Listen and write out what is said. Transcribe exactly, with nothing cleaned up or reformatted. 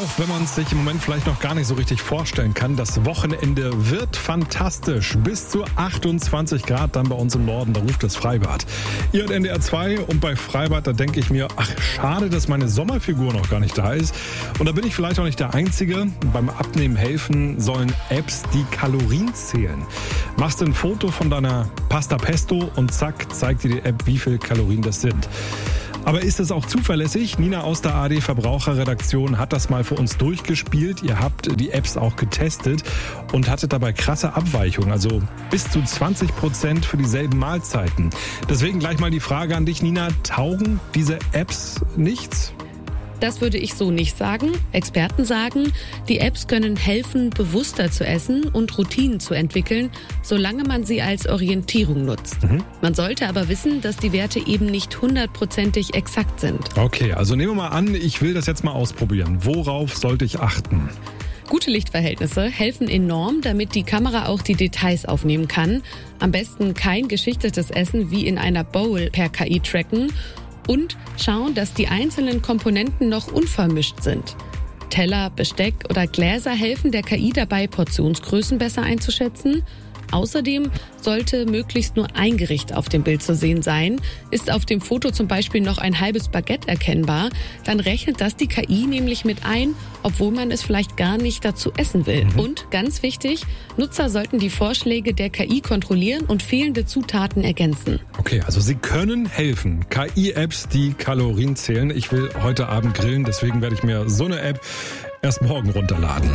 Auch wenn man es sich im Moment vielleicht noch gar nicht so richtig vorstellen kann, das Wochenende wird fantastisch. Bis zu achtundzwanzig Grad dann bei uns im Norden, da ruft das Freibad. Ihr hört N D R zwei und bei Freibad, da denke ich mir, ach schade, dass meine Sommerfigur noch gar nicht da ist. Und da bin ich vielleicht auch nicht der Einzige. Beim Abnehmen helfen sollen Apps, die Kalorien zählen. Machst ein Foto von deiner Pasta Pesto und zack, zeigt dir die App, wie viel Kalorien das sind. Aber ist es auch zuverlässig? Nina aus der A R D Verbraucherredaktion hat das mal für uns durchgespielt. Ihr habt die Apps auch getestet und hattet dabei krasse Abweichungen, also bis zu zwanzig Prozent für dieselben Mahlzeiten. Deswegen gleich mal die Frage an dich, Nina, taugen diese Apps nichts? Das würde ich so nicht sagen. Experten sagen, die Apps können helfen, bewusster zu essen und Routinen zu entwickeln, solange man sie als Orientierung nutzt. Mhm. Man sollte aber wissen, dass die Werte eben nicht hundertprozentig exakt sind. Okay, also nehmen wir mal an, ich will das jetzt mal ausprobieren. Worauf sollte ich achten? Gute Lichtverhältnisse helfen enorm, damit die Kamera auch die Details aufnehmen kann. Am besten kein geschichtetes Essen wie in einer Bowl per K I tracken. Und schauen, dass die einzelnen Komponenten noch unvermischt sind. Teller, Besteck oder Gläser helfen der K I dabei, Portionsgrößen besser einzuschätzen. Außerdem sollte möglichst nur ein Gericht auf dem Bild zu sehen sein. Ist auf dem Foto zum Beispiel noch ein halbes Baguette erkennbar, dann rechnet das die K I nämlich mit ein, obwohl man es vielleicht gar nicht dazu essen will. Mhm. Und ganz wichtig, Nutzer sollten die Vorschläge der K I kontrollieren und fehlende Zutaten ergänzen. Okay, also sie können helfen. K I-Apps, die Kalorien zählen. Ich will heute Abend grillen, deswegen werde ich mir so eine App erst morgen runterladen.